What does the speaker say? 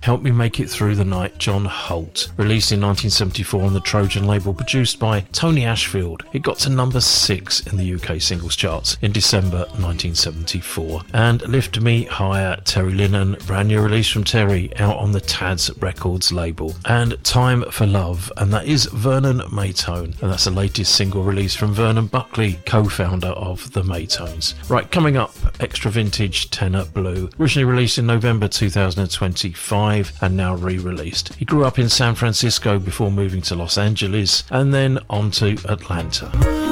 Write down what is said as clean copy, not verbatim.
Help Me Make It Through the Night, John Holt. Released in 1974 on the Trojan label, produced by Tony Ashfield. It got to number 6 in the UK singles charts in December 1974. And Lift Me Higher, Terry Lennon, brand new release from Terry, out on the Tads Records label. And Time for Love, and that is Vernon Maytone, and that's the latest single release from Vernon Buckley, co-founder of the Maytones. Right, coming up, extra vintage Tenor Blue, originally released in November 2025 and now re-released. He grew up in San Francisco before moving to Los Angeles and then on to Atlanta.